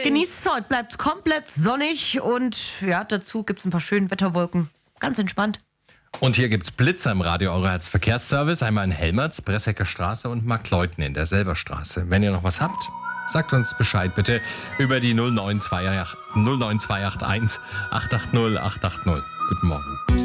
Genießt es, heute bleibt es komplett sonnig und ja, dazu gibt es ein paar schöne Wetterwolken. Ganz entspannt. Und hier gibt's Blitzer im Radio Eurohertz Verkehrsservice. Einmal in Helmerts, Bressecker Straße und Marktleuthen in der Selberstraße. Wenn ihr noch was habt, sagt uns Bescheid bitte über die 09281 880 880. Guten Morgen.